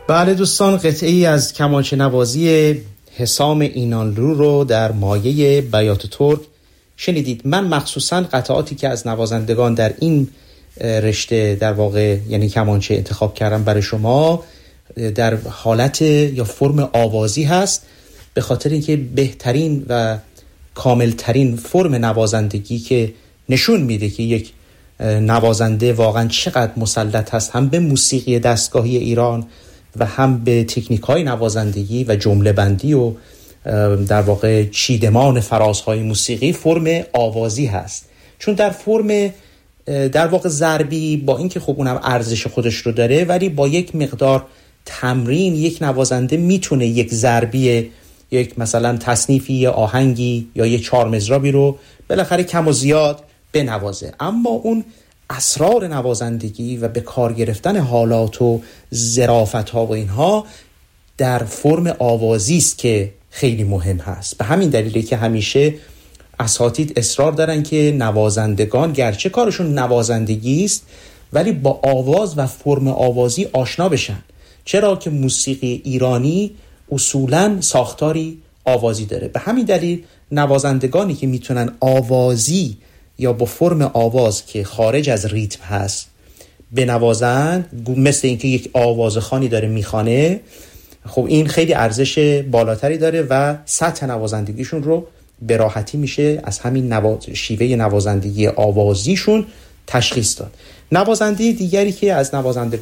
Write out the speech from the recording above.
بله دوستان، قطعی از کمانچه نوازی حسام اینانلو رو در مایه بیات ترک شنیدید. من مخصوصاً قطعاتی که از نوازندگان در این رشته در واقع یعنی کمانچه انتخاب کردم برای شما در حالت یا فرم آوازی هست، به خاطر اینکه بهترین و کاملترین فرم نوازندگی که نشون میده که یک نوازنده واقعا چقدر مسلط هست هم به موسیقی دستگاهی ایران و هم به تکنیک‌های نوازندگی و جمله بندی و در واقع چیدمان فرازهای موسیقی، فرم آوازی هست. چون در فرم در واقع ضربی با اینکه خب اونم ارزش خودش رو داره، ولی با یک مقدار تمرین یک نوازنده میتونه یک ضربی، یک مثلا تصنیفی یا آهنگی یا یک چهارمزرابی رو بالاخره کم و زیاد بنوازه. اما اون اسرار نوازندگی و به کار گرفتن حالات و ظرافت‌ها و اینها در فرم آوازی است که خیلی مهم هست. به همین دلیله که همیشه اساتید اصرار دارن که نوازندگان گرچه کارشون نوازندگی است ولی با آواز و فرم آوازی آشنا بشن. چرا که موسیقی ایرانی اصولاً ساختاری آوازی داره. به همین دلیل نوازندگانی که میتونن آوازی یا با فرم آواز که خارج از ریتم هست بنوازن، مثل اینکه یک آوازخوانی داره میخوانه، خب این خیلی ارزش بالاتری داره و سطح نوازندگیشون رو به راحتی میشه از همین شیوه نوازندگی آوازیشون تشخیص داد. نوازنده دیگری که از نوازندگان